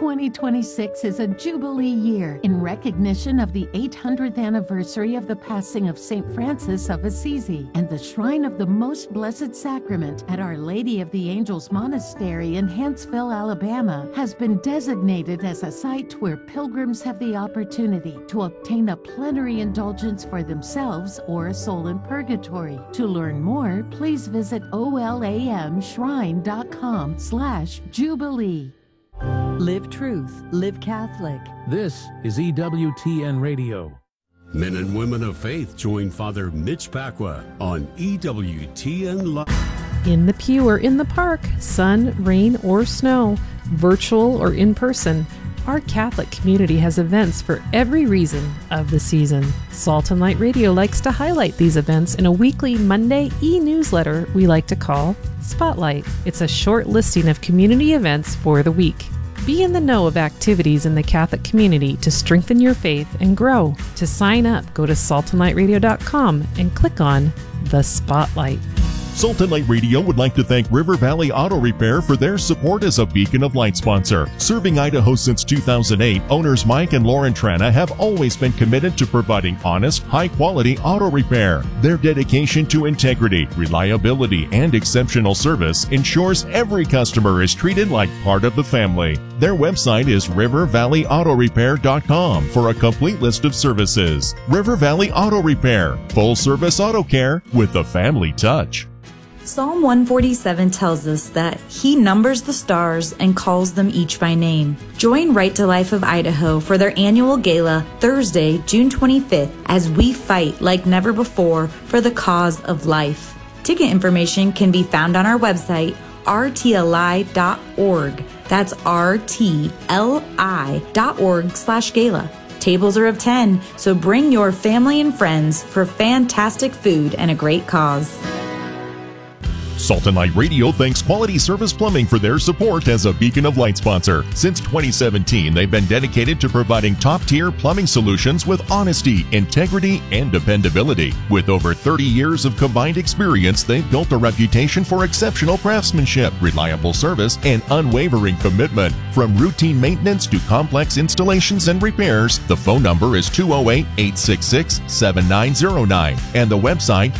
2026 is a Jubilee year in recognition of the 800th anniversary of the passing of St. Francis of Assisi, and the Shrine of the Most Blessed Sacrament at Our Lady of the Angels Monastery in Huntsville, Alabama, has been designated as a site where pilgrims have the opportunity to obtain a plenary indulgence for themselves or a soul in purgatory. To learn more, please visit olamshrine.com/Jubilee. Live Truth, Live Catholic. This is EWTN Radio. Men and women of faith join Father Mitch Pacwa on EWTN Live. In the pew or in the park, sun, rain, or snow, virtual or in person, our Catholic community has events for every reason of the season. Salt and Light Radio likes to highlight these events in a weekly Monday e-newsletter we like to call Spotlight. It's a short listing of community events for the week. Be in the know of activities in the Catholic community to strengthen your faith and grow. To sign up, go to saltandlightradio.com and click on the Spotlight. Salt and Light Radio would like to thank River Valley Auto Repair for their support as a Beacon of Light sponsor. Serving Idaho since 2008, owners Mike and Lauren Trana have always been committed to providing honest, high-quality auto repair. Their dedication to integrity, reliability, and exceptional service ensures every customer is treated like part of the family. Their website is rivervalleyautorepair.com for a complete list of services. River Valley Auto Repair, full-service auto care with the family touch. Psalm 147 tells us that He numbers the stars and calls them each by name. Join Right to Life of Idaho for their annual gala Thursday, June 25th, as we fight like never before for the cause of life. Ticket information can be found on our website, rtli.org. That's rtli.org/gala. Tables are of 10, so bring your family and friends for fantastic food and a great cause. Salt and Light Radio thanks Quality Service Plumbing for their support as a Beacon of Light sponsor. Since 2017, they've been dedicated to providing top-tier plumbing solutions with honesty, integrity, and dependability. With over 30 years of combined experience, they've built a reputation for exceptional craftsmanship, reliable service, and unwavering commitment. From routine maintenance to complex installations and repairs, the phone number is 208-866-7909 and the website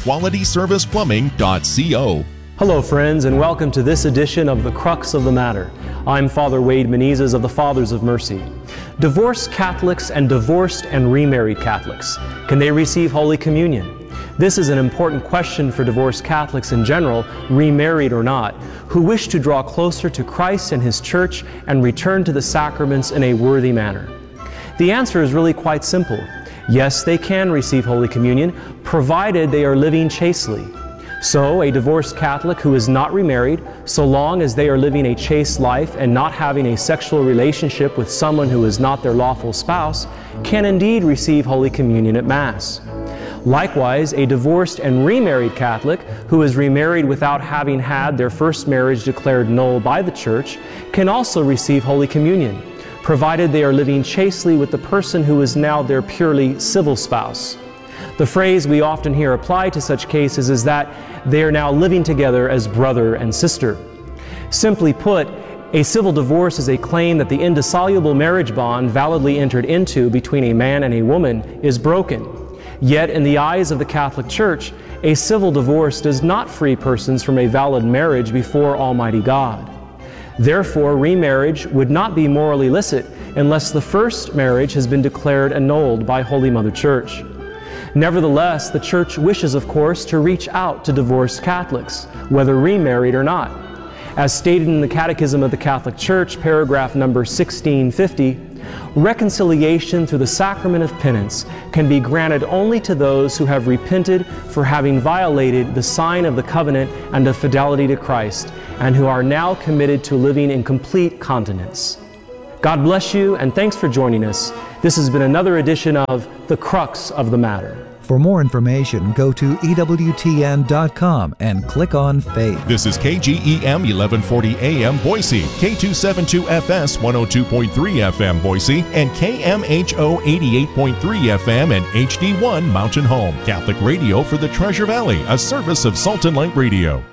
qualityserviceplumbing.co. Hello friends, and welcome to this edition of The Crux of the Matter. I'm Father Wade Menezes of the Fathers of Mercy. Divorced Catholics and divorced and remarried Catholics, can they receive Holy Communion? This is an important question for divorced Catholics in general, remarried or not, who wish to draw closer to Christ and His Church and return to the sacraments in a worthy manner. The answer is really quite simple. Yes, they can receive Holy Communion, provided they are living chastely. So, a divorced Catholic who is not remarried, so long as they are living a chaste life and not having a sexual relationship with someone who is not their lawful spouse, can indeed receive Holy Communion at Mass. Likewise, a divorced and remarried Catholic who is remarried without having had their first marriage declared null by the Church can also receive Holy Communion, provided they are living chastely with the person who is now their purely civil spouse. The phrase we often hear applied to such cases is that they are now living together as brother and sister. Simply put, a civil divorce is a claim that the indissoluble marriage bond validly entered into between a man and a woman is broken. Yet, in the eyes of the Catholic Church, a civil divorce does not free persons from a valid marriage before Almighty God. Therefore, remarriage would not be morally licit unless the first marriage has been declared annulled by Holy Mother Church. Nevertheless, the Church wishes, of course, to reach out to divorced Catholics, whether remarried or not. As stated in the Catechism of the Catholic Church, paragraph number 1650, reconciliation through the sacrament of penance can be granted only to those who have repented for having violated the sign of the covenant and of fidelity to Christ, and who are now committed to living in complete continence. God bless you, and thanks for joining us. This has been another edition of The Crux of the Matter. For more information, go to EWTN.com and click on Faith. This is KGEM 1140 AM Boise, K272FS 102.3 FM Boise, and KMHO 88.3 FM and HD1 Mountain Home. Catholic radio for the Treasure Valley, a service of Salt and Light Radio.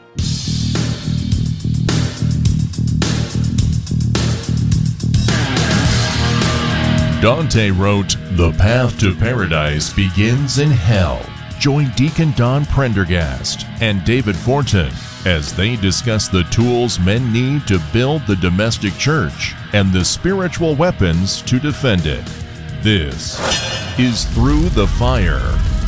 Dante wrote, "The path to paradise begins in hell." Join Deacon Don Prendergast and David Fortin as they discuss the tools men need to build the domestic church and the spiritual weapons to defend it. This is Through the Fire.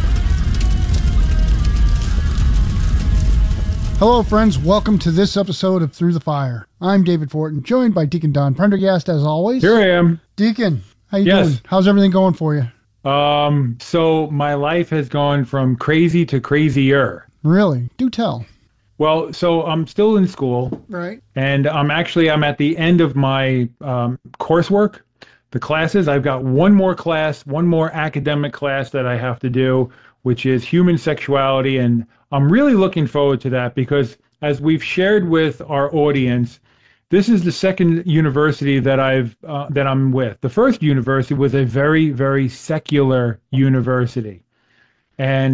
Hello, friends. Welcome to this episode of Through the Fire. I'm David Fortin, joined by Deacon Don Prendergast, as always. Here I am. Deacon, how you doing? How's everything going for you? So my life has gone from crazy to crazier. Really? Do tell. Well, so I'm still in school. Right. And I'm at the end of my coursework, the classes. I've got one more academic class that I have to do, which is human sexuality. And I'm really looking forward to that because, as we've shared with our audience, this is the second university that I'm with. The first university was a very, very secular university, and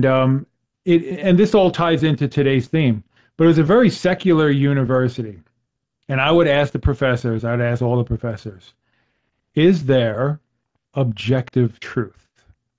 this all ties into today's theme. But it was a very secular university, and I would ask all the professors, is there objective truth?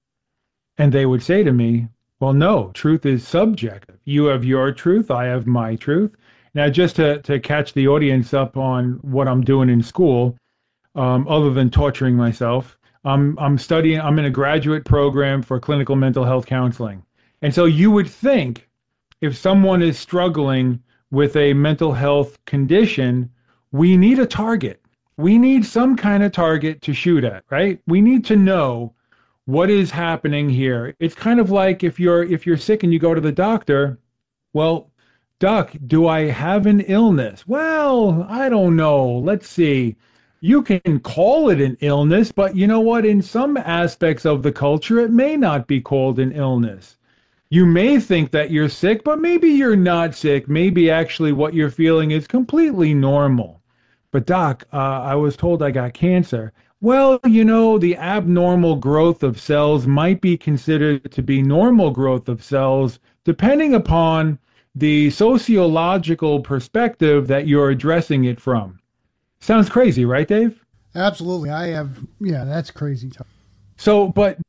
And they would say to me, well, no, truth is subjective. You have your truth, I have my truth. Now, just to catch the audience up on what I'm doing in school, other than torturing myself, I'm studying. I'm in a graduate program for clinical mental health counseling. And so you would think if someone is struggling with a mental health condition, we need a target. We need some kind of target to shoot at, right? We need to know what is happening here. It's kind of like if you're sick and you go to the doctor, well, Doc, do I have an illness? Well, I don't know. Let's see. You can call it an illness, but you know what? In some aspects of the culture, it may not be called an illness. You may think that you're sick, but maybe you're not sick. Maybe actually what you're feeling is completely normal. But Doc, I was told I got cancer. Well, the abnormal growth of cells might be considered to be normal growth of cells, depending upon the sociological perspective that you're addressing it from. Sounds crazy, right, Dave? Absolutely. That's crazy. So, but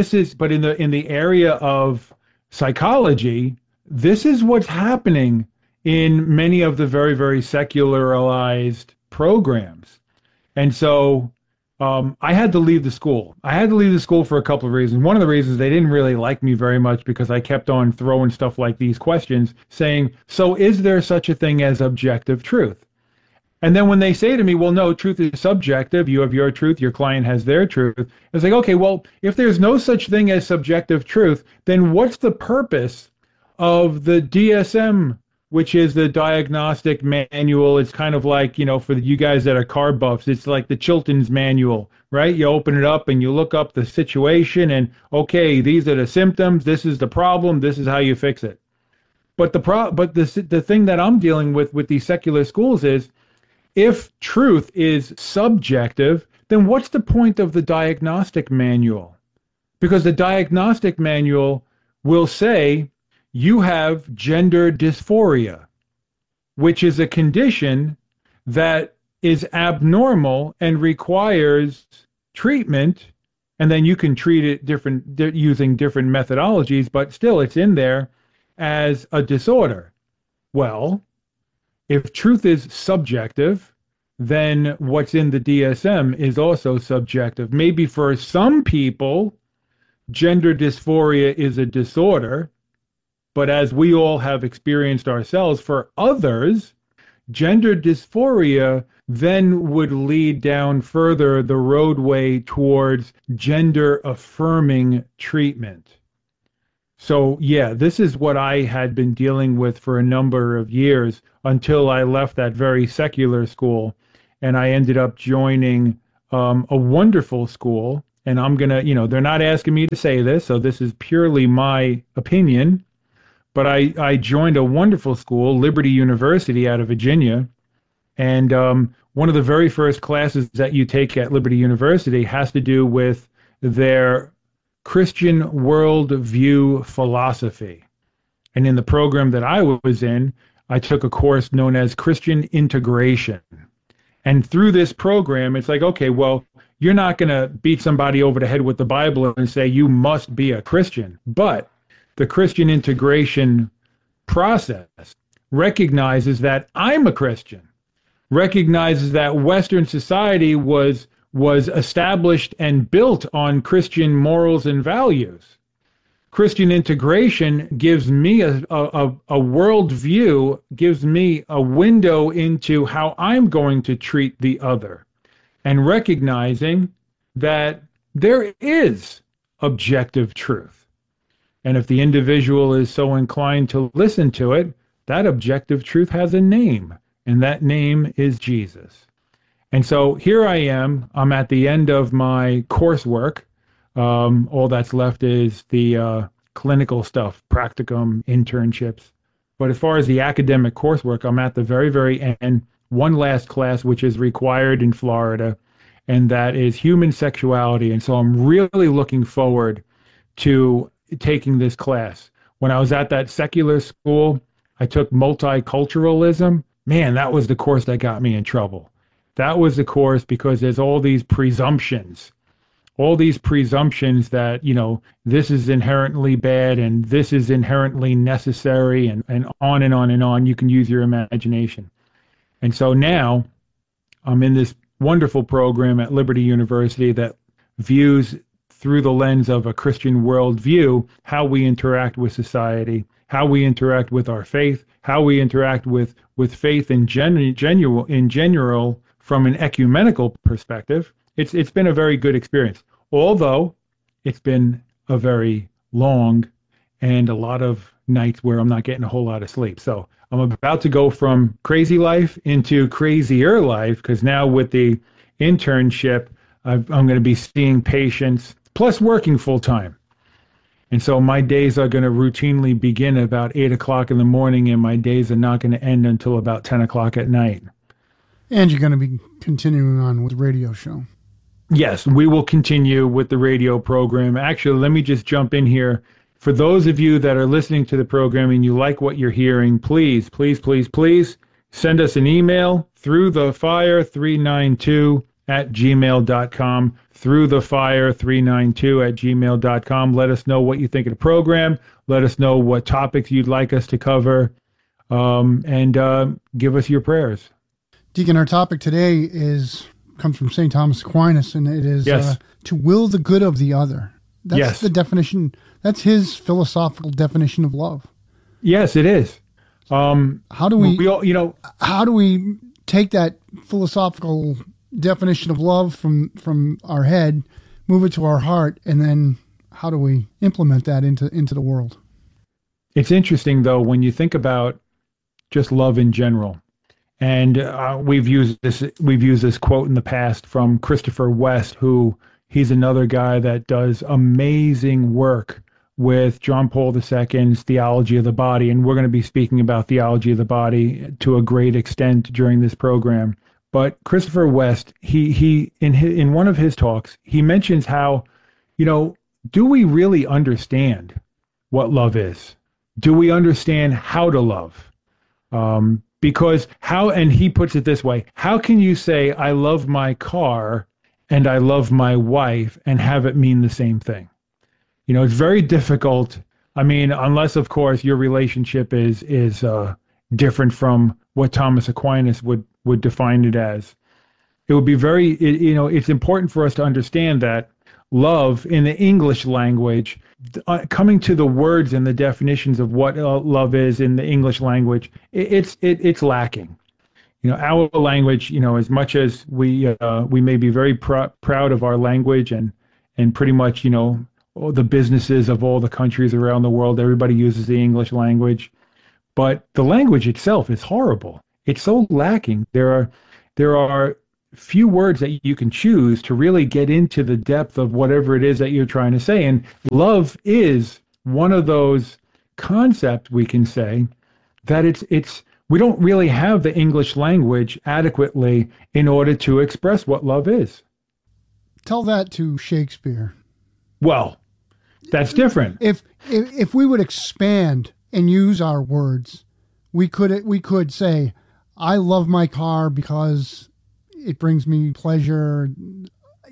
in the area of psychology, this is what's happening in many of the very, very secularized programs. And so I had to leave the school. I had to leave the school for a couple of reasons. One of the reasons, they didn't really like me very much because I kept on throwing stuff like these questions saying, so is there such a thing as objective truth? And then when they say to me, well, no, truth is subjective. You have your truth. Your client has their truth. It's like, okay, well, if there's no such thing as subjective truth, then what's the purpose of the DSM, which is the diagnostic manual? It's kind of like, for you guys that are car buffs, it's like the Chilton's manual, right? You open it up and you look up the situation and, okay, these are the symptoms, this is the problem, this is how you fix it. But the thing that I'm dealing with these secular schools is, if truth is subjective, then what's the point of the diagnostic manual? Because the diagnostic manual will say, you have gender dysphoria, which is a condition that is abnormal and requires treatment, and then you can treat it using different methodologies, but still it's in there as a disorder. Well, if truth is subjective, then what's in the DSM is also subjective. Maybe for some people, gender dysphoria is a disorder, but as we all have experienced ourselves, for others, gender dysphoria then would lead down further the roadway towards gender-affirming treatment. So, this is what I had been dealing with for a number of years until I left that very secular school, and I ended up joining a wonderful school. And I'm going to, they're not asking me to say this, so this is purely my opinion. But I joined a wonderful school, Liberty University out of Virginia. And one of the very first classes that you take at Liberty University has to do with their Christian worldview philosophy. And in the program that I was in, I took a course known as Christian integration. And through this program, it's like, okay, well, you're not going to beat somebody over the head with the Bible and say, you must be a Christian. But the Christian integration process recognizes that I'm a Christian, recognizes that Western society was established and built on Christian morals and values. Christian integration gives me a worldview, gives me a window into how I'm going to treat the other, and recognizing that there is objective truth. And if the individual is so inclined to listen to it, that objective truth has a name, and that name is Jesus. And so here I am. I'm at the end of my coursework. All that's left is the clinical stuff, practicum, internships. But as far as the academic coursework, I'm at the very, very end. One last class, which is required in Florida, and that is human sexuality. And so I'm really looking forward to taking this class. When I was at that secular school, I took multiculturalism. Man, that was the course that got me in trouble. That was the course because there's all these presumptions that, this is inherently bad and this is inherently necessary, and on and on and on. You can use your imagination. And so now I'm in this wonderful program at Liberty University that views through the lens of a Christian worldview how we interact with society, how we interact with our faith, how we interact with faith in general from an ecumenical perspective. It's been a very good experience, although it's been a very long and a lot of nights where I'm not getting a whole lot of sleep. So I'm about to go from crazy life into crazier life, because now with the internship, I'm going to be seeing patients plus working full time. And so my days are going to routinely begin about 8 o'clock in the morning, and my days are not going to end until about 10 o'clock at night. And you're going to be continuing on with the radio show. Yes, we will continue with the radio program. Actually, let me just jump in here. For those of you that are listening to the program and you like what you're hearing, please send us an email through the fire392@gmail.com, through the fire392@gmail.com. Let us know what you think of the program. Let us know what topics you'd like us to cover, and give us your prayers. Deacon, our topic today comes from St. Thomas Aquinas, and it is to will the good of the other. That's the definition. That's his philosophical definition of love. Yes, it is. How do we take that philosophical definition of love from our head, move it to our heart, and then how do we implement that into the world? It's interesting, though, when you think about just love in general. And we've used this quote in the past from Christopher West, he's another guy that does amazing work with John Paul II's Theology of the Body, and we're going to be speaking about theology of the body to a great extent during this program. But Christopher West, he in one of his talks, he mentions how, do we really understand what love is? Do we understand how to love? Because and he puts it this way, how can you say I love my car and I love my wife and have it mean the same thing? It's very difficult. I mean, unless, of course, your relationship is different from what Thomas Aquinas would define it as. It would be it's important for us to understand that love in the English language, coming to the words and the definitions of what love is in the English language, it's lacking. Our language, as much as we may be very proud of our language and pretty much, all the businesses of all the countries around the world, everybody uses the English language, but the language itself is horrible. It's so lacking. There are few words that you can choose to really get into the depth of whatever it is that you're trying to say. And love is one of those concepts, we can say, that we don't really have the English language adequately in order to express what love is. Tell that to Shakespeare. Well, that's different. If we would expand and use our words, we could say, I love my car because it brings me pleasure.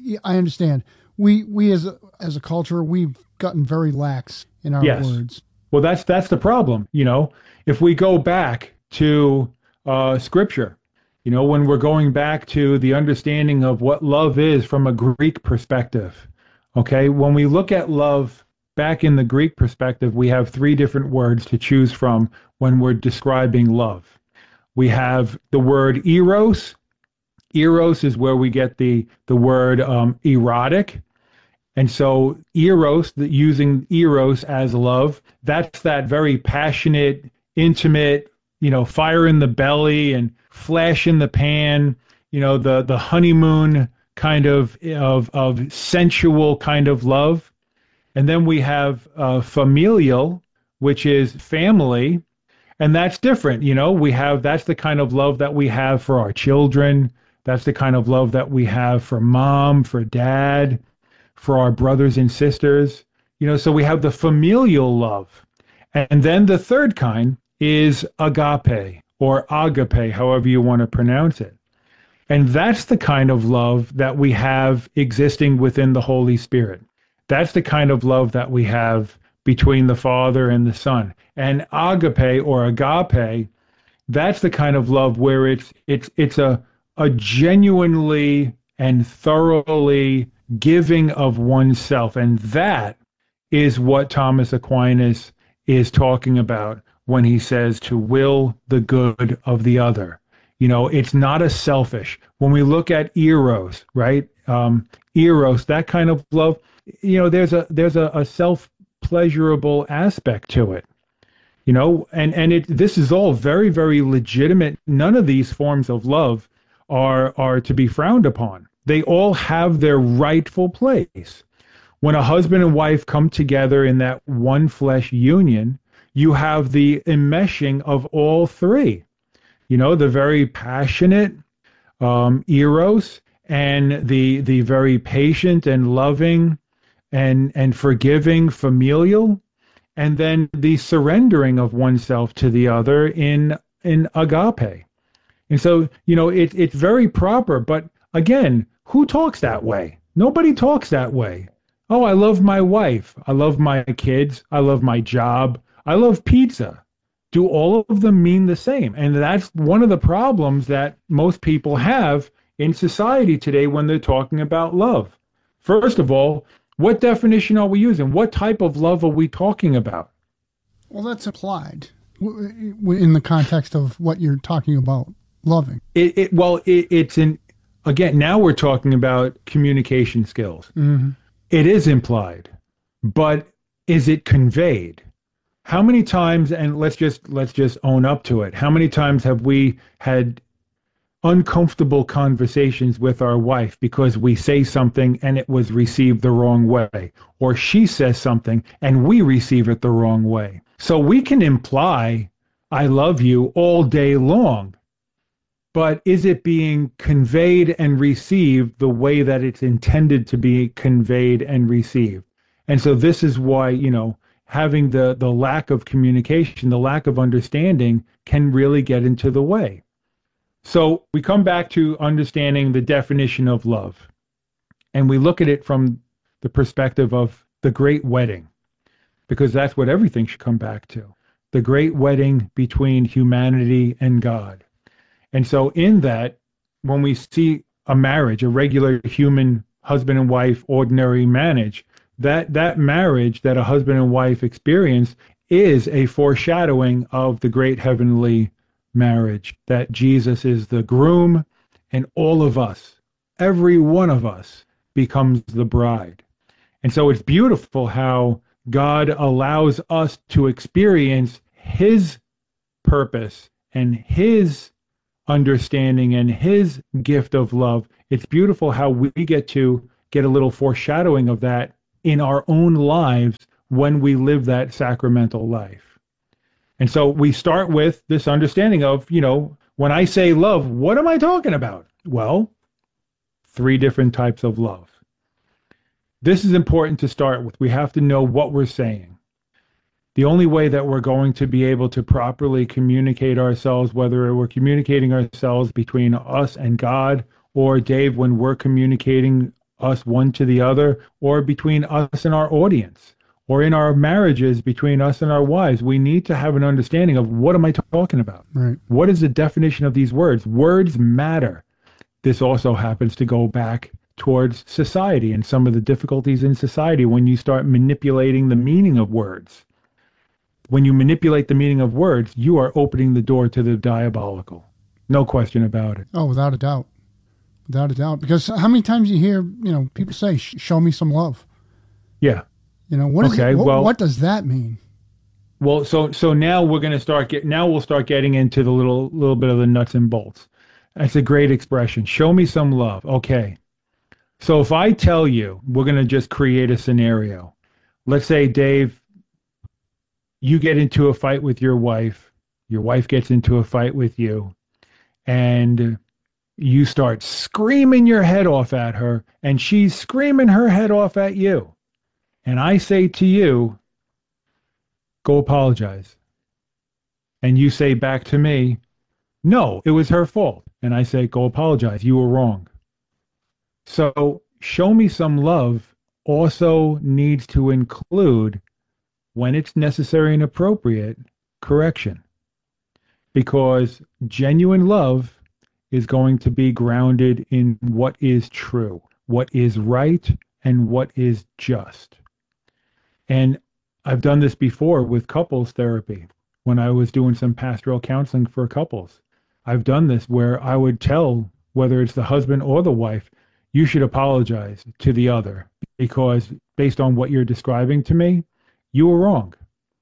I understand. We as a culture, we've gotten very lax in our words. Well, that's the problem. If we go back to Scripture, when we're going back to the understanding of what love is from a Greek perspective, okay, when we look at love back in the Greek perspective, we have three different words to choose from when we're describing love. We have the word eros. Eros is where we get the word erotic. And so eros, using eros as love, that's that very passionate, intimate, fire in the belly and flash in the pan, the honeymoon kind of sensual kind of love. And then we have familial, which is family, and that's different. That's the kind of love that we have for our children. That's the kind of love that we have for mom, for dad, for our brothers and sisters. So we have the familial love. And then the third kind is agape, or agape, however you want to pronounce it. And that's the kind of love that we have existing within the Holy Spirit. That's the kind of love that we have between the Father and the Son. And agape, or agape, that's the kind of love where it's a genuinely and thoroughly giving of oneself. And that is what Thomas Aquinas is talking about when he says to will the good of the other. It's not a selfish. When we look at eros, right? Eros, that kind of love, there's a self-pleasurable aspect to it. This is all very, very legitimate. None of these forms of love are to be frowned upon. They all have their rightful place. When a husband and wife come together in that one flesh union, you have the enmeshing of all three. The very passionate eros, and the very patient and loving and forgiving familial, and then the surrendering of oneself to the other in agape. And so, it's very proper. But again, who talks that way? Nobody talks that way. Oh, I love my wife. I love my kids. I love my job. I love pizza. Do all of them mean the same? And that's one of the problems that most people have in society today when they're talking about love. First of all, what definition are we using? What type of love are we talking about? Well, that's applied in the context of what you're talking about, loving. Again, now we're talking about communication skills. Mm-hmm. It is implied, but is it conveyed? How many times, and let's just own up to it, how many times have we had uncomfortable conversations with our wife because we say something and it was received the wrong way, or she says something and we receive it the wrong way? So we can imply, I love you all day long, but is it being conveyed and received the way that it's intended to be conveyed and received? And so this is why, having the lack of communication, the lack of understanding can really get into the way. So we come back to understanding the definition of love, and we look at it from the perspective of the great wedding, because that's what everything should come back to, the great wedding between humanity and God. And so in that, when we see a marriage, a regular human husband and wife, ordinary marriage, that marriage that a husband and wife experience is a foreshadowing of the great heavenly marriage, that Jesus is the groom and all of us, every one of us, becomes the bride. And so it's beautiful how God allows us to experience his purpose and his understanding and his gift of love. It's beautiful how we get to get a little foreshadowing of that in our own lives when we live that sacramental life. And so we start with this understanding of, when I say love, what am I talking about? Well, 3 different types of love. This is important to start with. We have to know what we're saying. The only way that we're going to be able to properly communicate ourselves, whether we're communicating ourselves between us and God, or Dave, when we're communicating us one to the other, or between us and our audience, or in our marriages between us and our wives. We need to have an understanding of, what am I talking about? Right. What is the definition of these words? Words matter. This also happens to go back towards society and some of the difficulties in society when you start manipulating the meaning of words. When you manipulate the meaning of words, you are opening the door to the diabolical. No question about it. Oh, without a doubt. Without a doubt. Because how many times you hear, people say, show me some love. Yeah. What does that mean? Well, so now we're going to we'll start getting into the little bit of the nuts and bolts. That's a great expression. Show me some love. Okay. So if I tell you, we're going to just create a scenario. Let's say, Dave, you get into a fight with your wife gets into a fight with you, and you start screaming your head off at her, and she's screaming her head off at you. And I say to you, go apologize. And you say back to me, no, it was her fault. And I say, go apologize. You were wrong. So show me some love also needs to include, when it's necessary and appropriate, correction. Because genuine love is going to be grounded in what is true, what is right, and what is just. And I've done this before with couples therapy when I was doing some pastoral counseling for couples. I've done this where I would tell, whether it's the husband or the wife, you should apologize to the other, because based on what you're describing to me, you were wrong.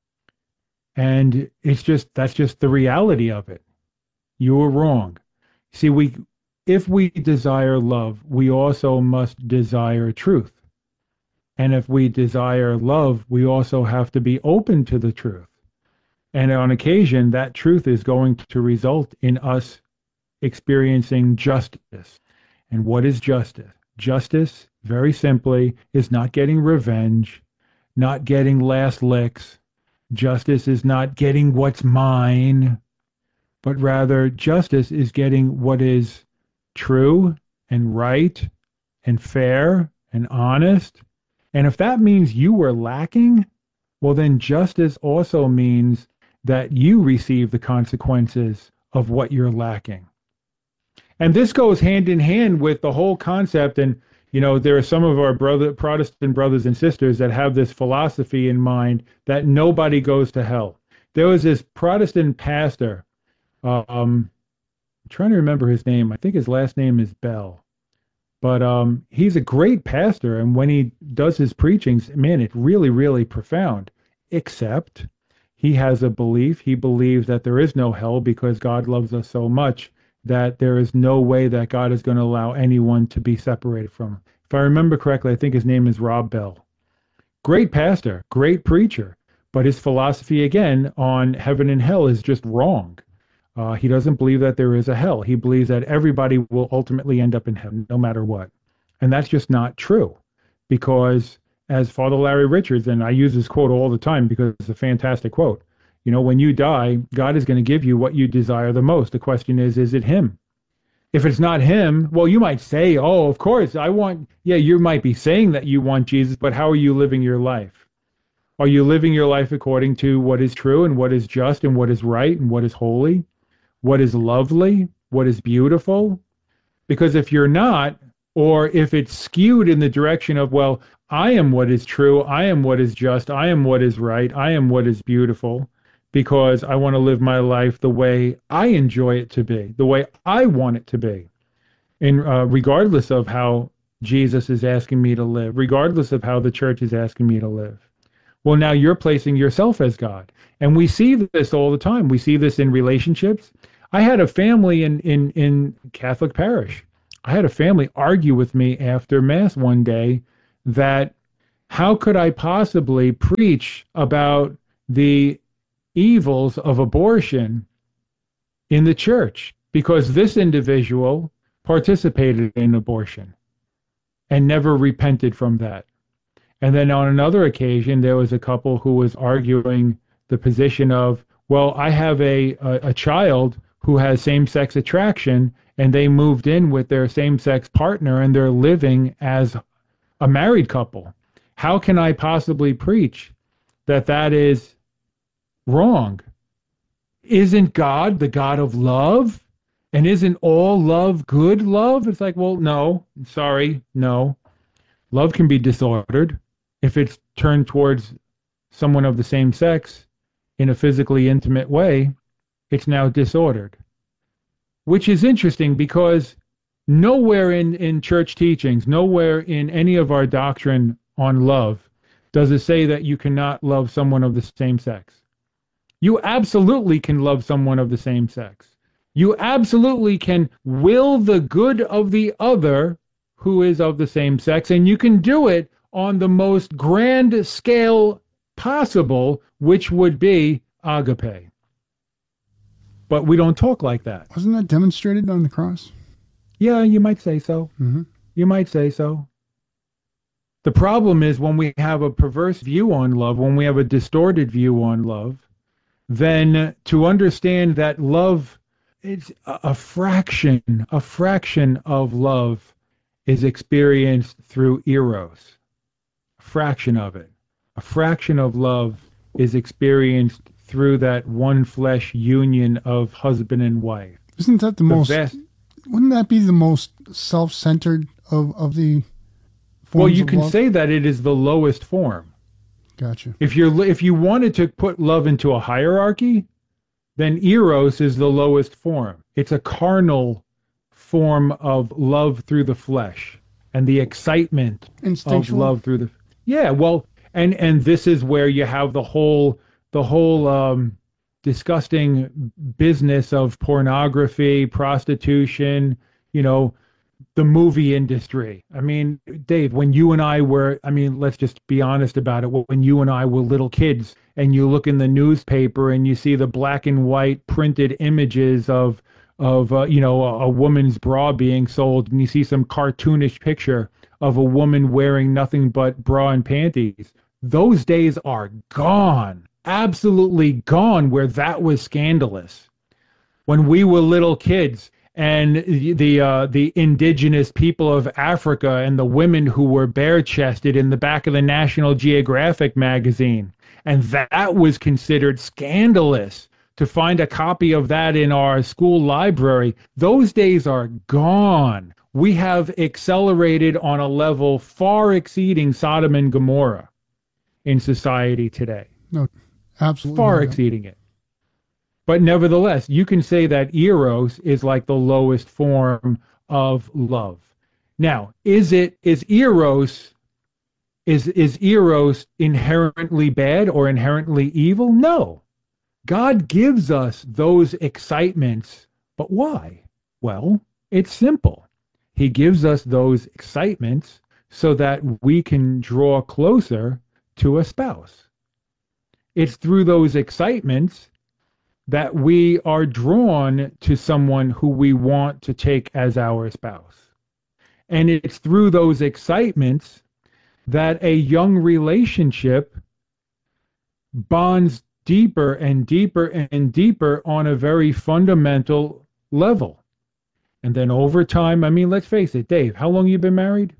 And that's just the reality of it. You were wrong. See, if we desire love, we also must desire truth. And if we desire love, we also have to be open to the truth. And on occasion, that truth is going to result in us experiencing justice. And what is justice? Justice, very simply, is not getting revenge, not getting last licks. Justice is not getting what's mine, but rather justice is getting what is true and right and fair and honest. And if that means you were lacking, well, then justice also means that you receive the consequences of what you're lacking. And this goes hand in hand with the whole concept. And, there are some of our Protestant brothers and sisters that have this philosophy in mind that nobody goes to hell. There was this Protestant pastor, I'm trying to remember his name. I think his last name is Bell. But he's a great pastor, and when he does his preachings, man, it's really, really profound. Except he has a belief. He believes that there is no hell because God loves us so much that there is no way that God is going to allow anyone to be separated from him. If I remember correctly, I think his name is Rob Bell. Great pastor, great preacher, but his philosophy, again, on heaven and hell is just wrong. He doesn't believe that there is a hell. He believes that everybody will ultimately end up in heaven, no matter what. And that's just not true. Because as Father Larry Richards, and I use this quote all the time because it's a fantastic quote, when you die, God is going to give you what you desire the most. The question is it him? If it's not him, well, you might say, oh, of course, you might be saying that you want Jesus, but how are you living your life? Are you living your life according to what is true and what is just and what is right and what is holy? What is lovely, what is beautiful? Because if you're not, or if it's skewed in the direction of, well, I am what is true, I am what is just, I am what is right, I am what is beautiful, because I want to live my life the way I enjoy it to be, the way I want it to be, and regardless of how Jesus is asking me to live, regardless of how the church is asking me to live. Well, now you're placing yourself as God. And we see this all the time. We see this in relationships. I had a family in Catholic parish. I had a family argue with me after Mass one day that how could I possibly preach about the evils of abortion in the church? Because this individual participated in abortion and never repented from that. And then on another occasion, there was a couple who was arguing the position of, well, I have a child who has same-sex attraction, and they moved in with their same-sex partner, and they're living as a married couple. How can I possibly preach that that is wrong? Isn't God the God of love? And isn't all love good love? It's like, well, no, sorry, no. Love can be disordered if it's turned towards someone of the same sex in a physically intimate way. It's now disordered, which is interesting because nowhere in church teachings, nowhere in any of our doctrine on love does it say that you cannot love someone of the same sex. You absolutely can love someone of the same sex. You absolutely can will the good of the other who is of the same sex, and you can do it on the most grand scale possible, which would be agape. But we don't talk like that. Wasn't that demonstrated on the cross? Yeah, you might say so. Mm-hmm. You might say so. The problem is when we have a perverse view on love, when we have a distorted view on love, then to understand that love is a fraction of love is experienced through eros. A fraction of it. A fraction of love is experienced through that one flesh union of husband and wife. Isn't that wouldn't that be the most self-centered of the forms Well, you of can love? say that it is the lowest form. Gotcha. If you wanted to put love into a hierarchy, then eros is the lowest form. It's a carnal form of love through the flesh and the excitement of love through the. Yeah, well, and this is where you have the whole disgusting business of pornography, prostitution, the movie industry. I mean, Dave, when you and I were, let's just be honest about it. When you and I were little kids and you look in the newspaper and you see the black and white printed images of a woman's bra being sold, and you see some cartoonish picture of a woman wearing nothing but bra and panties. Those days are gone. Absolutely gone, where that was scandalous. When we were little kids and the indigenous people of Africa and the women who were bare-chested in the back of the National Geographic magazine, and that was considered scandalous to find a copy of that in our school library. Those days are gone. We have accelerated on a level far exceeding Sodom and Gomorrah in society today. No, absolutely. Far exceeding it. But nevertheless, you can say that eros is like the lowest form of love. Now, is eros inherently bad or inherently evil? No. God gives us those excitements, but why? Well, it's simple. He gives us those excitements so that we can draw closer to a spouse. It's through those excitements that we are drawn to someone who we want to take as our spouse. And it's through those excitements that a young relationship bonds deeper and deeper and deeper on a very fundamental level. And then over time, let's face it, Dave, how long have you been married?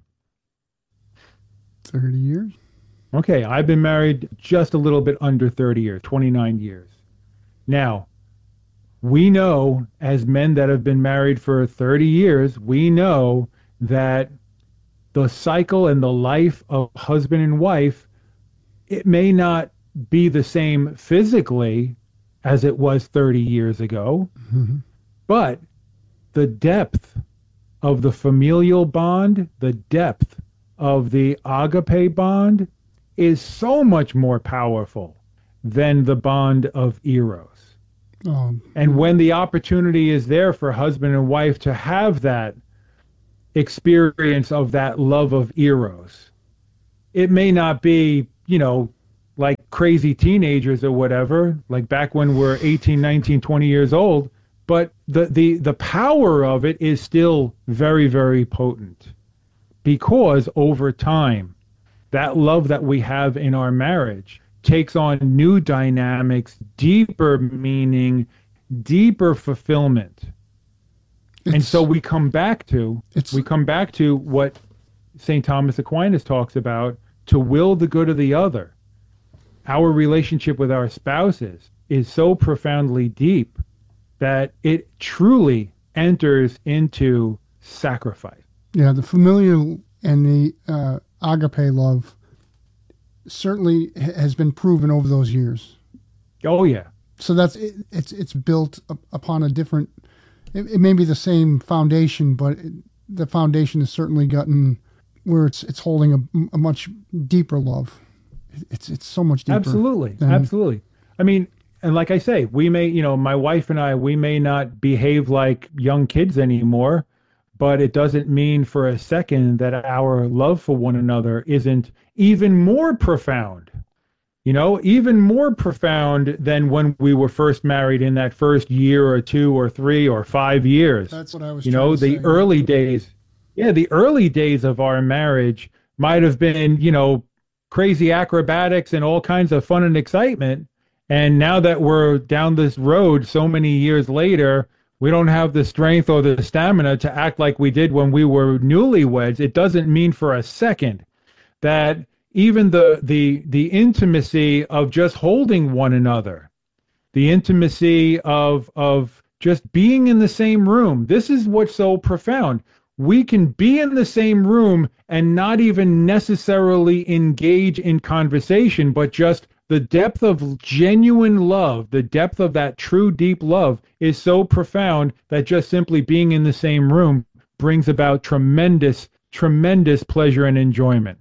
30 years. Okay, I've been married just a little bit under 30 years, 29 years. Now, we know, as men that have been married for 30 years, we know that the cycle and the life of husband and wife, it may not be the same physically as it was 30 years ago, but the depth of the familial bond, the depth of the agape bond is so much more powerful than the bond of eros. And when the opportunity is there for husband and wife to have that experience of that love of eros, it may not be, like crazy teenagers or whatever, like back when we're 18, 19, 20 years old, but the power of it is still very, very potent, because over time, that love that we have in our marriage takes on new dynamics, deeper meaning, deeper fulfillment. And so we come back to what St. Thomas Aquinas talks about, to will the good of the other. Our relationship with our spouses is so profoundly deep that it truly enters into sacrifice. Yeah, the familial and the agape love certainly has been proven over those years. Oh yeah. So it's built upon a different. It may be the same foundation, but the foundation has certainly gotten where it's holding a much deeper love. It's so much deeper. Absolutely. Absolutely. I mean, and like I say, we may, my wife and I, we may not behave like young kids anymore, but it doesn't mean for a second that our love for one another isn't even more profound, even more profound than when we were first married in that first year or 2 or 3 or 5 years. That's what I was trying to say. Early days. Yeah, the early days of our marriage might have been, crazy acrobatics and all kinds of fun and excitement. And now that we're down this road so many years later, we don't have the strength or the stamina to act like we did when we were newlyweds. It doesn't mean for a second that even the intimacy of just holding one another, the intimacy of just being in the same room, this is what's so profound. We can be in the same room and not even necessarily engage in conversation, but just the depth of genuine love, the depth of that true deep love is so profound that just simply being in the same room brings about tremendous, tremendous pleasure and enjoyment.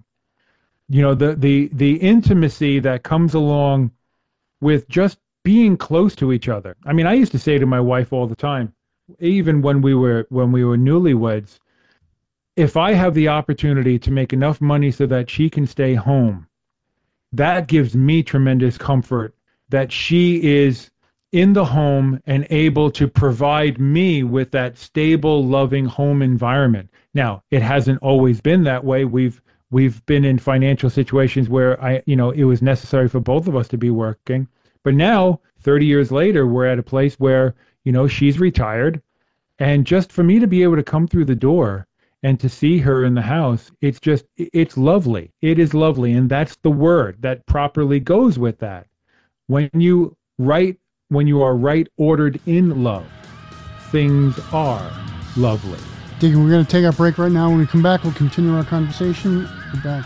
The intimacy that comes along with just being close to each other. I mean, I used to say to my wife all the time, even when we were newlyweds, if I have the opportunity to make enough money so that she can stay home, that gives me tremendous comfort that she is in the home and able to provide me with that stable, loving home environment. Now, it hasn't always been that way. We've been in financial situations where it was necessary for both of us to be working. But now, 30 years later, we're at a place where, she's retired. And just for me to be able to come through the door and to see her in the house, it's lovely. It is lovely. And that's the word that properly goes with that. When you are right ordered in love, things are lovely. Deacon, we're going to take our break right now. When we come back, we'll continue our conversation. Be back.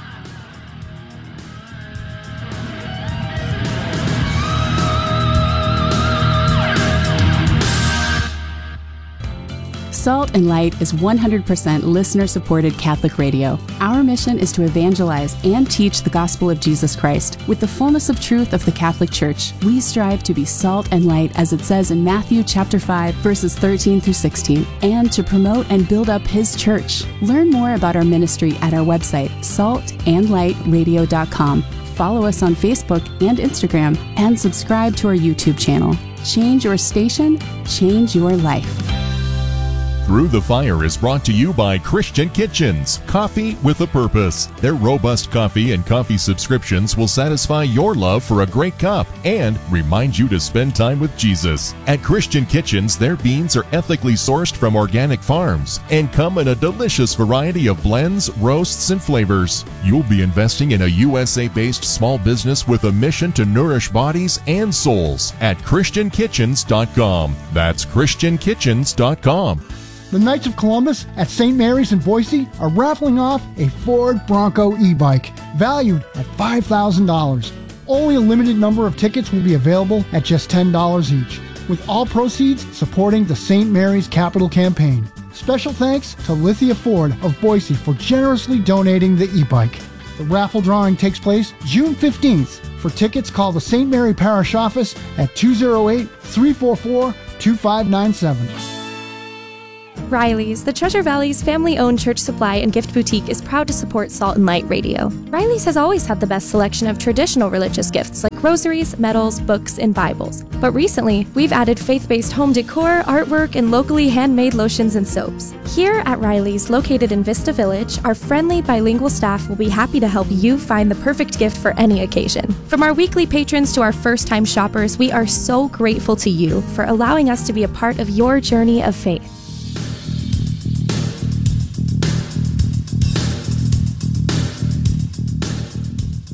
Salt and Light is 100% listener-supported Catholic radio. Our mission is to evangelize and teach the gospel of Jesus Christ with the fullness of truth of the Catholic Church. We strive to be salt and light, as it says in Matthew chapter 5, verses 13 through 16, and to promote and build up His church. Learn more about our ministry at our website, saltandlightradio.com. Follow us on Facebook and Instagram, and subscribe to our YouTube channel. Change your station, change your life. Through the Fire is brought to you by Christian Kitchens, coffee with a purpose. Their robust coffee and coffee subscriptions will satisfy your love for a great cup and remind you to spend time with Jesus. At Christian Kitchens, their beans are ethically sourced from organic farms and come in a delicious variety of blends, roasts, and flavors. You'll be investing in a USA-based small business with a mission to nourish bodies and souls at ChristianKitchens.com. That's ChristianKitchens.com. The Knights of Columbus at St. Mary's in Boise are raffling off a Ford Bronco e-bike valued at $5,000. Only a limited number of tickets will be available at just $10 each, with all proceeds supporting the St. Mary's Capital Campaign. Special thanks to Lithia Ford of Boise for generously donating the e-bike. The raffle drawing takes place June 15th. For tickets, call the St. Mary Parish Office at 208-344-2597. Riley's, the Treasure Valley's family-owned church supply and gift boutique, is proud to support Salt and Light Radio. Riley's has always had the best selection of traditional religious gifts like rosaries, medals, books, and Bibles. But recently, we've added faith-based home decor, artwork, and locally handmade lotions and soaps. Here at Riley's, located in Vista Village, our friendly bilingual staff will be happy to help you find the perfect gift for any occasion. From our weekly patrons to our first-time shoppers, we are so grateful to you for allowing us to be a part of your journey of faith.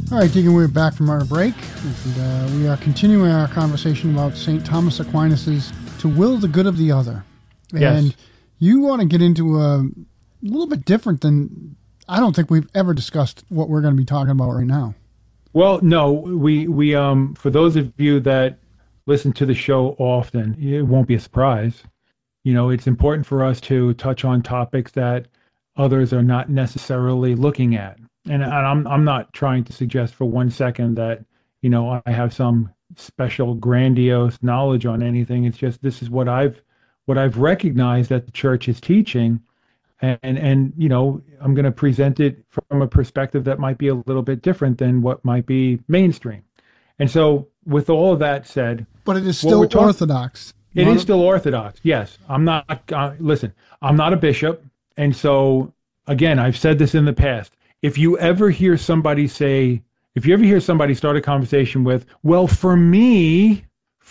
All right, Deacon, we're back from our break, and we are continuing our conversation about St. Thomas Aquinas' To Will the Good of the Other. And Yes. you want to get into a little bit different than, I don't think we've ever discussed what we're going to be talking about right now. Well, no, we for those of you that listen to the show often, it won't be a surprise. You know, it's important for us to touch on topics that others are not necessarily looking at. And I'm not trying to suggest for 1 second that, you know, I have some special grandiose knowledge on anything. It's just this is what I've recognized that the church is teaching, and you know, I'm going to present it from a perspective that might be a little bit different than what might be mainstream. And so, with all of that said, but it is still orthodox. It is still orthodox. Yes, I'm not. Listen, I'm not a bishop, and so again, I've said this in the past. If you ever hear somebody start a conversation with, well, for me,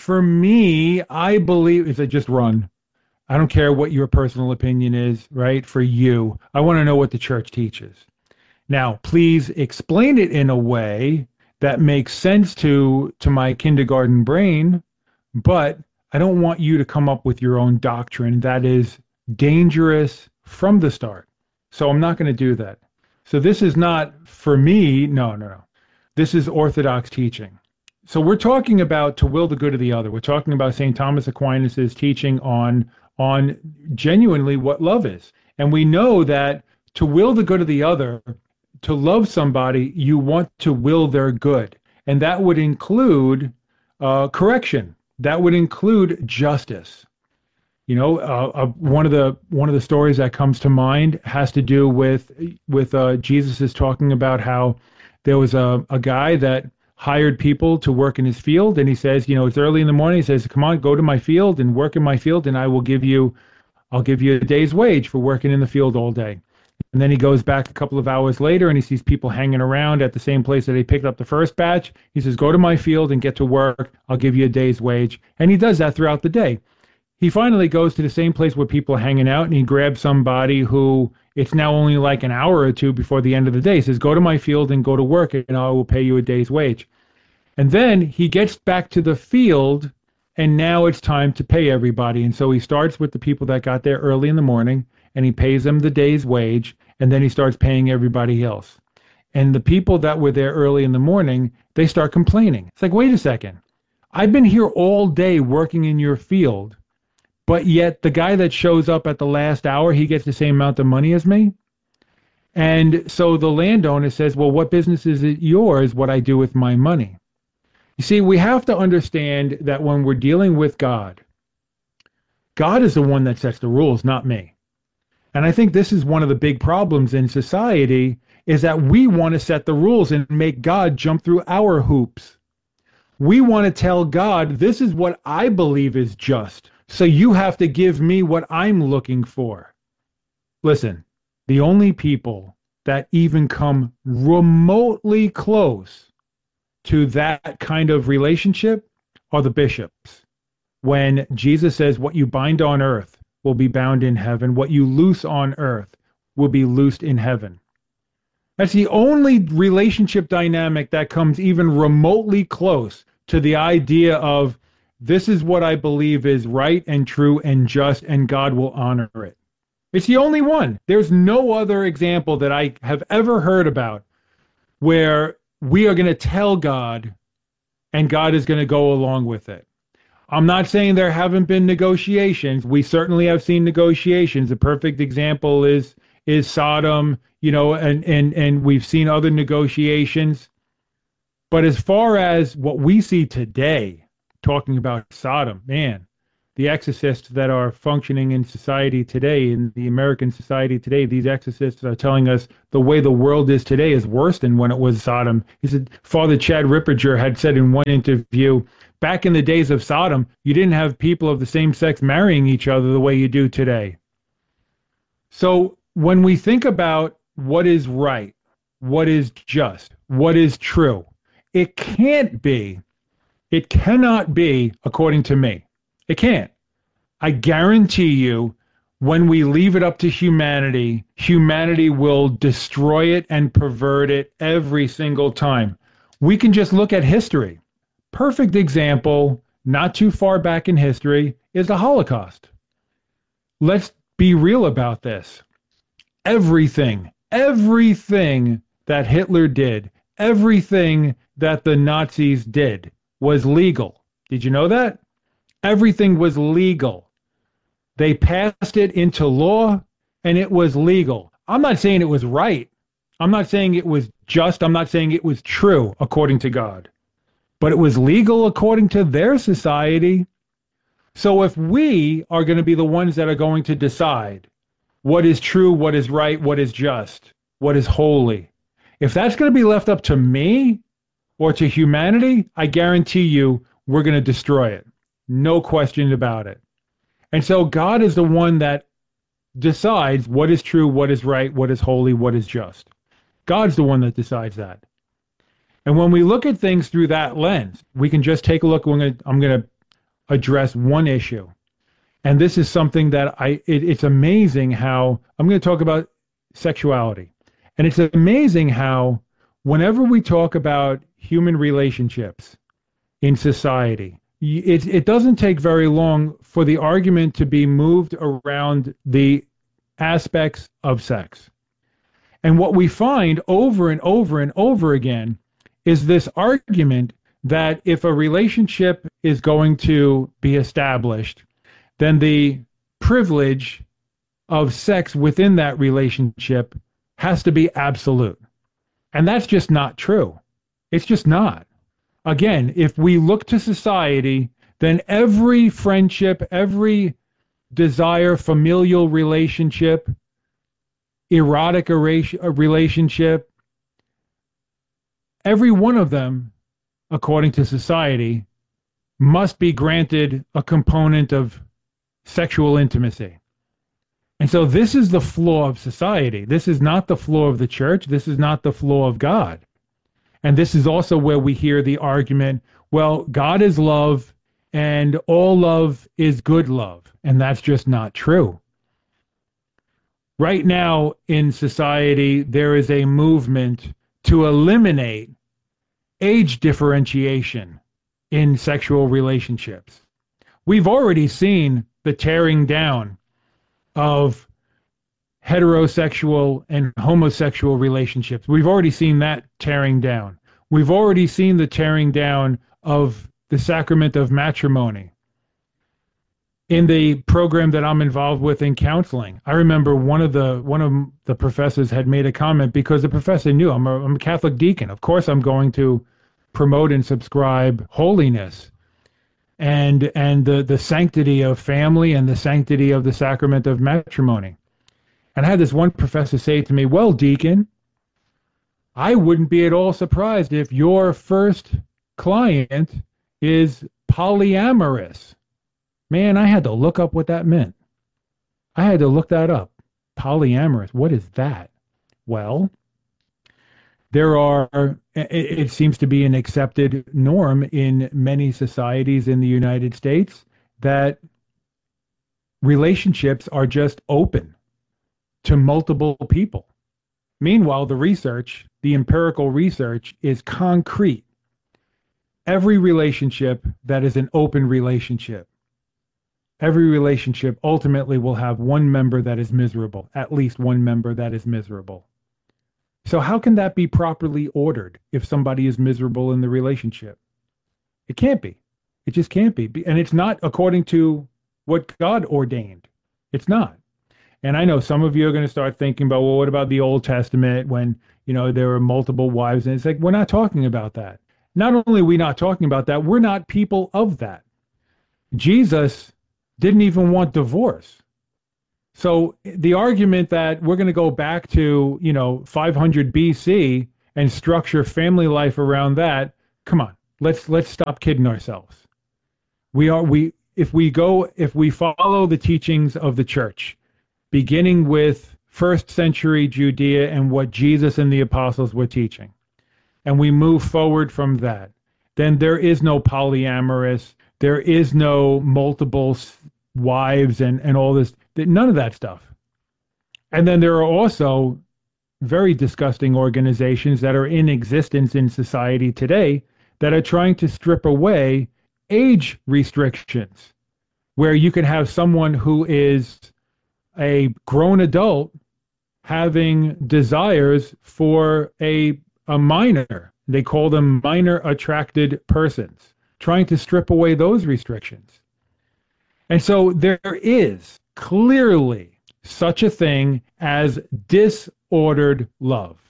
I believe, if they just run. I don't care what your personal opinion is, right? For you, I want to know what the church teaches. Now, please explain it in a way that makes sense to my kindergarten brain, but I don't want you to come up with your own doctrine that is dangerous from the start. So I'm not going to do that. So this is not for me. No. This is orthodox teaching. So we're talking about to will the good of the other. We're talking about St. Thomas Aquinas' teaching on genuinely what love is. And we know that to will the good of the other, to love somebody, you want to will their good. And that would include correction. That would include justice. You know, one of the stories that comes to mind has to do with Jesus is talking about how there was a guy that hired people to work in his field, and he says, you know, it's early in the morning. He says, come on, go to my field and work in my field, and I'll give you a day's wage for working in the field all day. And then he goes back a couple of hours later and he sees people hanging around at the same place that he picked up the first batch. He says, go to my field and get to work. I'll give you a day's wage. And he does that throughout the day. He finally goes to the same place where people are hanging out, and he grabs somebody who it's now only like an hour or two before the end of the day. He says, go to my field and go to work, and I will pay you a day's wage. And then he gets back to the field, and now it's time to pay everybody. And so he starts with the people that got there early in the morning, and he pays them the day's wage, and then he starts paying everybody else. And the people that were there early in the morning, they start complaining. It's like, wait a second. I've been here all day working in your field, but yet the guy that shows up at the last hour, he gets the same amount of money as me. And so the landowner says, well, what business is it yours what I do with my money? You see, we have to understand that when we're dealing with God, God is the one that sets the rules, not me. And I think this is one of the big problems in society, is that we want to set the rules and make God jump through our hoops. We want to tell God, this is what I believe is just. So you have to give me what I'm looking for. Listen, the only people that even come remotely close to that kind of relationship are the bishops. When Jesus says, what you bind on earth will be bound in heaven, what you loose on earth will be loosed in heaven. That's the only relationship dynamic that comes even remotely close to the idea of, this is what I believe is right and true and just, and God will honor it. It's the only one. There's no other example that I have ever heard about where we are going to tell God and God is going to go along with it. I'm not saying there haven't been negotiations. We certainly have seen negotiations. A perfect example is Sodom, you know, and we've seen other negotiations. But as far as what we see today, talking about Sodom, man, the exorcists that are functioning in society today, in the American society today, these exorcists are telling us the way the world is today is worse than when it was Sodom. He said, Father Chad Ripperger had said in one interview, back in the days of Sodom, you didn't have people of the same sex marrying each other the way you do today. So when we think about what is right, what is just, what is true, it cannot be according to me. It can't. I guarantee you, when we leave it up to humanity, humanity will destroy it and pervert it every single time. We can just look at history. Perfect example, not too far back in history, is the Holocaust. Let's be real about this. Everything that Hitler did, everything that the Nazis did was legal. Did you know that? Everything was legal. They passed it into law, and it was legal. I'm not saying it was right. I'm not saying it was just. I'm not saying it was true according to God. But it was legal according to their society. So if we are going to be the ones that are going to decide what is true, what is right, what is just, what is holy, if that's going to be left up to me or to humanity, I guarantee you we're going to destroy it. No question about it. And so God is the one that decides what is true, what is right, what is holy, what is just. God's the one that decides that. And when we look at things through that lens, we can just take a look. I'm going to address one issue. And this is something that it's amazing how I'm going to talk about sexuality. And it's amazing how whenever we talk about human relationships in society, it doesn't take very long for the argument to be moved around the aspects of sex. And what we find over and over and over again is this argument that if a relationship is going to be established, then the privilege of sex within that relationship has to be absolute. And that's just not true. It's just not. Again, if we look to society, then every friendship, every desire, familial relationship, erotic relationship, every one of them, according to society, must be granted a component of sexual intimacy. And so this is the flaw of society. This is not the flaw of the church. This is not the flaw of God. And this is also where we hear the argument, well, God is love and all love is good love. And that's just not true. Right now in society, there is a movement to eliminate age differentiation in sexual relationships. We've already seen the tearing down of heterosexual and homosexual relationships. We've already seen that tearing down. We've already seen the tearing down of the sacrament of matrimony. In the program that I'm involved with in counseling, I remember one of the professors had made a comment because the professor knew I'm a Catholic deacon. Of course, I'm going to promote and subscribe holiness and the sanctity of family and the sanctity of the sacrament of matrimony. And I had this one professor say to me, well, deacon, I wouldn't be at all surprised if your first client is polyamorous. Man, I had to look up what that meant. I had to look that up. Polyamorous, what is that? Well, it seems to be an accepted norm in many societies in the United States that relationships are just open to multiple people. Meanwhile, the empirical research is concrete. Every relationship that is an open relationship, every relationship ultimately will have one member that is miserable, at least one member that is miserable. So how can that be properly ordered if somebody is miserable in the relationship? It can't be. It just can't be. And it's not according to what God ordained. It's not. And I know some of you are going to start thinking about, well, what about the Old Testament when, there were multiple wives? And it's like, we're not talking about that. Not only are we not talking about that, we're not people of that. Jesus didn't even want divorce. So the argument that we're going to go back to, 500 BC and structure family life around that, come on, let's stop kidding ourselves. If we follow the teachings of the church, beginning with first century Judea and what Jesus and the apostles were teaching, and we move forward from that, then there is no polyamorous, there is no multiple wives and all this, none of that stuff. And then there are also very disgusting organizations that are in existence in society today that are trying to strip away age restrictions, where you can have someone who is a grown adult having desires for a minor. They call them minor attracted persons, trying to strip away those restrictions. And so there is clearly such a thing as disordered love.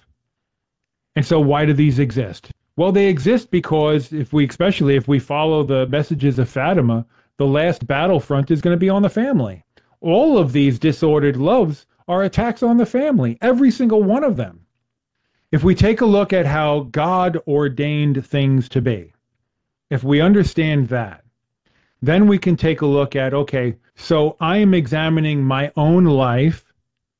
And so why do these exist? Well, they exist because especially if we follow the messages of Fatima, the last battlefront is going to be on the family. All of these disordered loves are attacks on the family, every single one of them. If we take a look at how God ordained things to be, if we understand that, then we can take a look at, okay, so I am examining my own life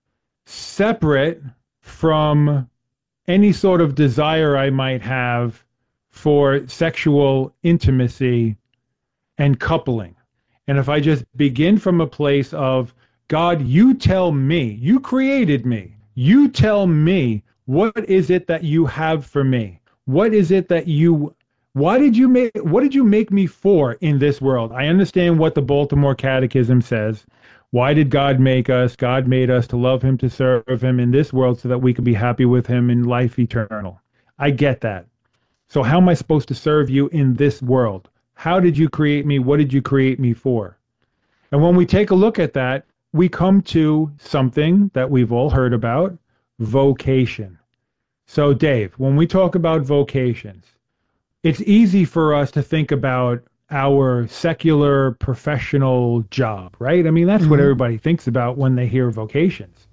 separate from any sort of desire I might have for sexual intimacy and coupling. And if I just begin from a place of, God, you tell me, you created me, you tell me, what is it that you have for me? What is it that what did you make me for in this world? I understand what the Baltimore Catechism says. Why did God make us? God made us to love him, to serve him in this world so that we could be happy with him in life eternal. I get that. So how am I supposed to serve you in this world? How did you create me? What did you create me for? And when we take a look at that, we come to something that we've all heard about, vocation. So Dave, when we talk about vocations, it's easy for us to think about our secular professional job, right? I mean, that's what everybody thinks about when they hear vocations.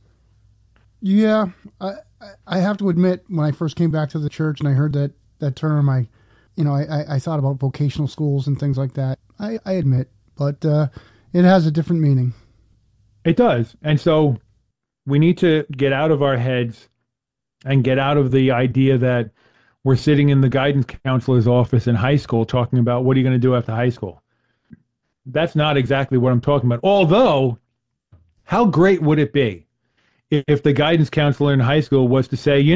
Yeah, I have to admit, when I first came back to the church and I heard that term, I thought about vocational schools and things like that. I admit, but it has a different meaning. It does. And so we need to get out of our heads and get out of the idea that we're sitting in the guidance counselor's office in high school talking about what are you going to do after high school. That's not exactly what I'm talking about. Although, how great would it be if the guidance counselor in high school was to say,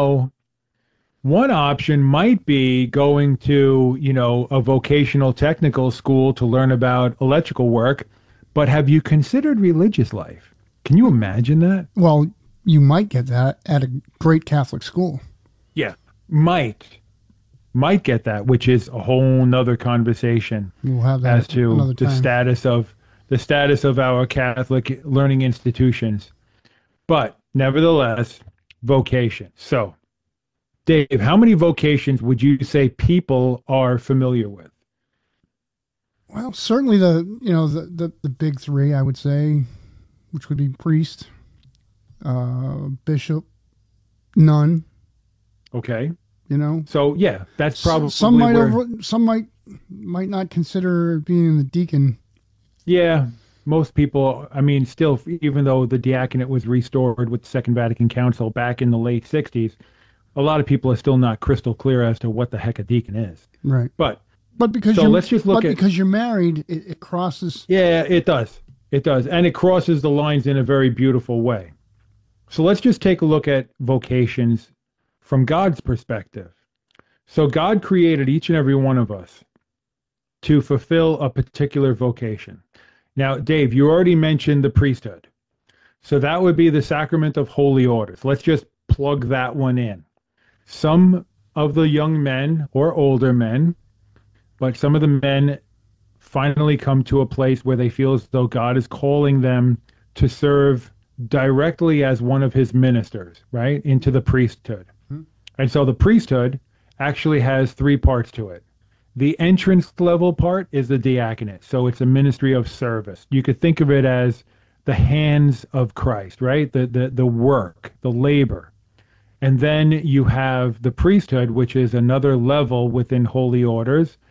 one option might be going to, a vocational technical school to learn about electrical work, but have you considered religious life? Can you imagine that? Well, you might get that at a great Catholic school. Yeah, might get that, which is a whole nother conversation. We'll have that as to the status of our Catholic learning institutions. But nevertheless, vocation. So, Dave, how many vocations would you say people are familiar with? Well, certainly the big three, I would say, which would be priest, bishop, nun. Okay. So yeah, that's probably some might not consider being the deacon. Yeah, most people. I mean, still, even though the diaconate was restored with the Second Vatican Council back in the late '60s, a lot of people are still not crystal clear as to what the heck a deacon is. Right. But because because you're married, it crosses. Yeah, it does. It does, and it crosses the lines in a very beautiful way. So let's just take a look at vocations from God's perspective. So God created each and every one of us to fulfill a particular vocation. Now, Dave, you already mentioned the priesthood. So that would be the sacrament of holy orders. Let's just plug that one in. Some of the young men or older men, but some of the men finally come to a place where they feel as though God is calling them to serve directly as one of his ministers, right, into the priesthood. And so the priesthood actually has three parts to it. The entrance level part is the diaconate. So it's a ministry of service. You could think of it as the hands of Christ, right? The work, the labor. And then you have the priesthood, which is another level within holy orders,